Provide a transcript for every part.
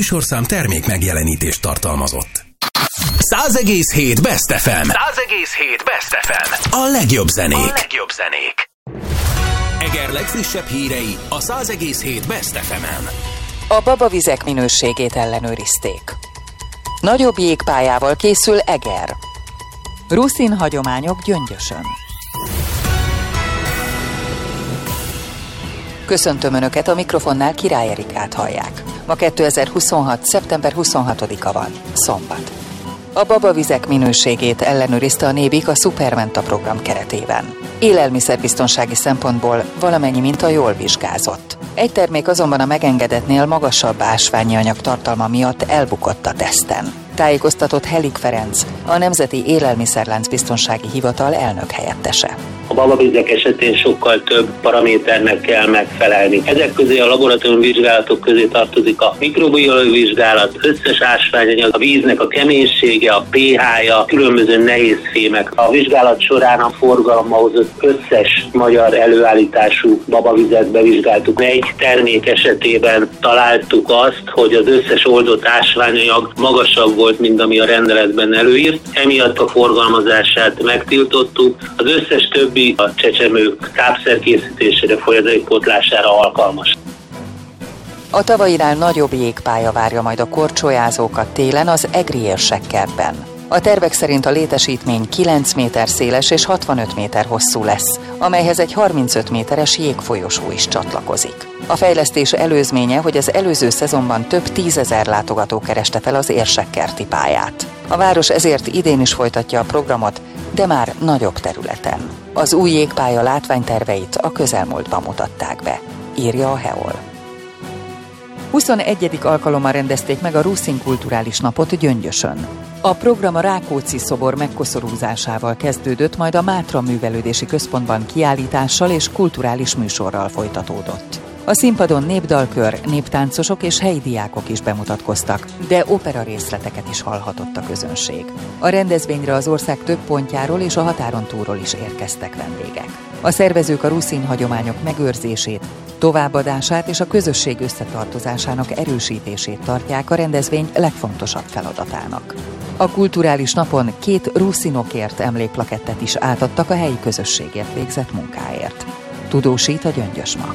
műsorszám termék megjelenítést tartalmazott. 100,7 Best FM. 100,7 Best FM. A legjobb zenék. Eger legfrissebb hírei a 100,7 Best FM-en. A babavizek minőségét ellenőrizték. Nagyobb jégpályával készül Eger. Ruszin hagyományok Gyöngyösön. Köszöntöm Önöket, a mikrofonnál Király Erikát hallják. Ma 2026. szeptember 26-a van, szombat. A babavizek minőségét ellenőrizte a Nébik a Supermenta program keretében. Élelmiszerbiztonsági szempontból valamennyi minta jól vizsgázott. Egy termék azonban a megengedetnél magasabb ásványi anyag tartalma miatt elbukott a teszten. Tájékoztatott Helik Ferenc, a Nemzeti Élelmiszerlánc Biztonsági Hivatal elnök helyettese. A babavizek esetén sokkal több paraméternek kell megfelelni. Ezek közé a laboratóriumi vizsgálatok közé tartozik a mikrobiológiai vizsgálat, összes ásványanyag, a víznek a keménysége, a pH-ja, különböző nehéz fémek. A vizsgálat során a forgalomba hozott összes magyar előállítású babavizet bevizsgáltuk. Egy termék esetében találtuk azt, hogy az összes oldott ásványanyag magasabb volt, mint ami a rendeletben előírt. Emiatt a forgalmazását megtiltottuk. Az összes többi a csecsemők tápszerkészítésére, folyadékpótlására alkalmas. A tavainál nagyobb jégpálya várja majd a korcsolyázókat télen az egri érsekkertben. A tervek szerint a létesítmény 9 méter széles és 65 méter hosszú lesz, amelyhez egy 35 méteres jégfolyosó is csatlakozik. A fejlesztés előzménye, hogy az előző szezonban több 10 000 látogató kereste fel az érsekkerti pályát. A város ezért idén is folytatja a programot, de már nagyobb területen. Az új jégpálya látványterveit a közelmúltban mutatták be, írja a Heol. 21. alkalommal rendezték meg a Ruszin kulturális napot Gyöngyösön. A program a Rákóczi szobor megkoszorúzásával kezdődött, majd a Mátra Művelődési Központban kiállítással és kulturális műsorral folytatódott. A színpadon népdalkör, néptáncosok és helyi diákok is bemutatkoztak, de opera részleteket is hallhatott a közönség. A rendezvényre az ország több pontjáról és a határon túlról is érkeztek vendégek. A szervezők a ruszin hagyományok megőrzését, továbbadását és a közösség összetartozásának erősítését tartják a rendezvény legfontosabb feladatának. A kulturális napon 2 ruszinokért emlékplakettet is átadtak a helyi közösségért végzett munkáért. Tudósít a Gyöngyös ma.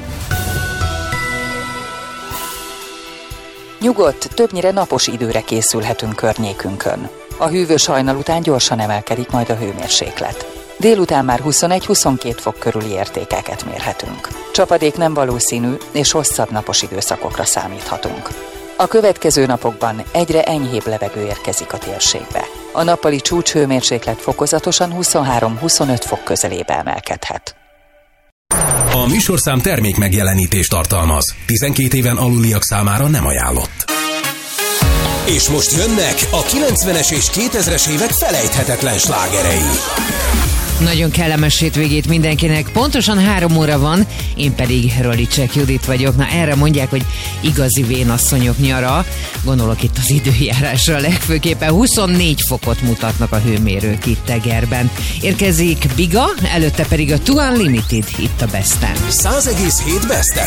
Nyugodt, többnyire napos időre készülhetünk környékünkön. A hűvös hajnal után gyorsan emelkedik majd a hőmérséklet. Délután már 21-22 fok körüli értékeket mérhetünk. Csapadék nem valószínű, és hosszabb napos időszakokra számíthatunk. A következő napokban egyre enyhébb levegő érkezik a térségbe. A nappali csúcshőmérséklet fokozatosan 23-25 fok közelébe emelkedhet. A műsorszám termék megjelenítést tartalmaz. 12 éven aluliak számára nem ajánlott. És most jönnek a 90-es és 2000-es évek felejthetetlen slágerei. Nagyon kellemes hétvégét mindenkinek, pontosan 3 óra van, én pedig Rolicsek Judit vagyok. Na erre mondják, hogy igazi vénasszonyok nyara, gondolok itt az időjárásra, legfőképpen 24 fokot mutatnak a hőmérők itt Egerben. Érkezik Biga, előtte pedig a Two Unlimited itt a Besten. 100,7 Best